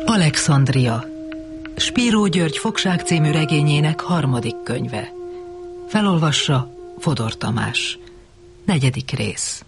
Alexandria. Spíró György Fogság című regényének 3. könyve. Felolvassa Fodor Tamás. 4. rész.